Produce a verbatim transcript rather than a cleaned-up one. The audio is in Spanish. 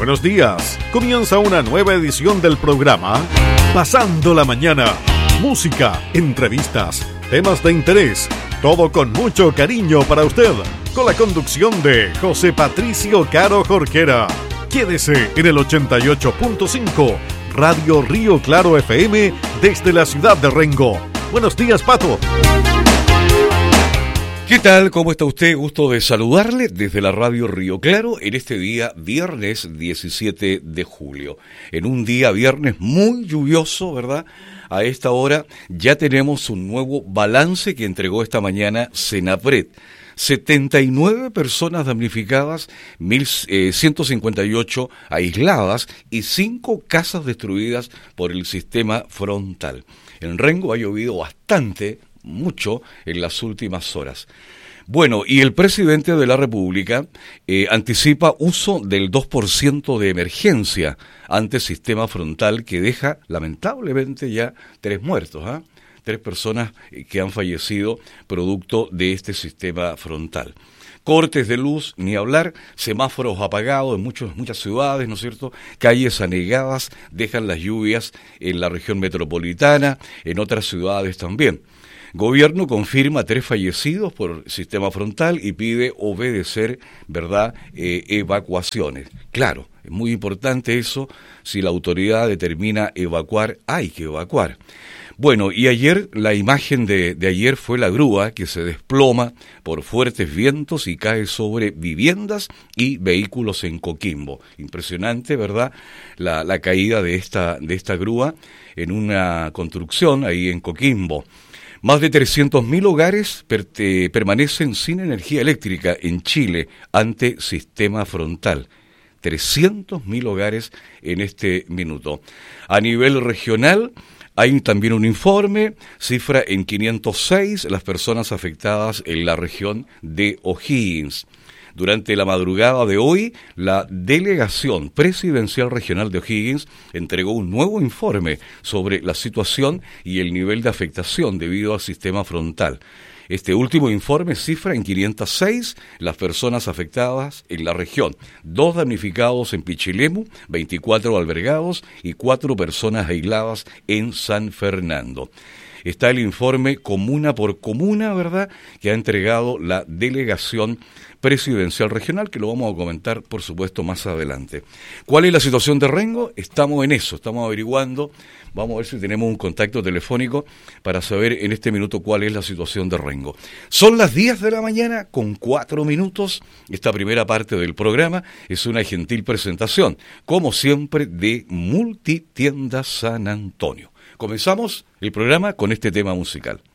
Buenos días. Comienza una nueva edición del programa Pasando la Mañana. Música, entrevistas, temas de interés, todo con mucho cariño para usted. Con la conducción de José Patricio Caro Jorquera. Quédese en el ochenta y ocho punto cinco, Radio Río Claro F M, desde la ciudad de Rengo. Buenos días, Pato. ¿Qué tal? ¿Cómo está usted? Gusto de saludarle desde la Radio Río Claro en este día viernes diecisiete de julio. En un día viernes muy lluvioso, ¿verdad? A esta hora ya tenemos un nuevo balance que entregó esta mañana Senapred. setenta y nueve personas damnificadas, ciento cincuenta y ocho aisladas y cinco casas destruidas por el sistema frontal. En Rengo ha llovido bastante, mucho en las últimas horas. Bueno, y el presidente de la República eh, anticipa uso del dos por ciento de emergencia ante sistema frontal que deja, lamentablemente, ya tres muertos, ¿ah? ¿eh? Tres personas que han fallecido producto de este sistema frontal. Cortes de luz, ni hablar, semáforos apagados en muchos, muchas ciudades, ¿no es cierto? Calles anegadas, dejan las lluvias en la región metropolitana, en otras ciudades también. Gobierno confirma tres fallecidos por sistema frontal y pide obedecer, ¿verdad?, eh, evacuaciones. Claro, es muy importante eso, si la autoridad determina evacuar, hay que evacuar. Bueno, y ayer, la imagen de, de ayer fue la grúa que se desploma por fuertes vientos y cae sobre viviendas y vehículos en Coquimbo. Impresionante, ¿verdad?, la, la caída de esta, de esta grúa en una construcción ahí en Coquimbo. Más de trescientos mil hogares per, eh, permanecen sin energía eléctrica en Chile ante sistema frontal. trescientos mil hogares en este minuto. A nivel regional, hay también un informe, cifra en quinientos seis las personas afectadas en la región de O'Higgins. Durante la madrugada de hoy, la Delegación Presidencial Regional de O'Higgins entregó un nuevo informe sobre la situación y el nivel de afectación debido al sistema frontal. Este último informe cifra en quinientos seis las personas afectadas en la región, dos damnificados en Pichilemu, veinticuatro albergados y cuatro personas aisladas en San Fernando. Está el informe comuna por comuna, ¿verdad?, que ha entregado la Delegación Presidencial Regional, que lo vamos a comentar, por supuesto, más adelante. ¿Cuál es la situación de Rengo? Estamos en eso, estamos averiguando. Vamos a ver si tenemos un contacto telefónico para saber en este minuto cuál es la situación de Rengo. Son las diez de la mañana con cuatro minutos. Esta primera parte del programa es una gentil presentación, como siempre, de Multitiendas San Antonio. Comenzamos el programa con este tema musical.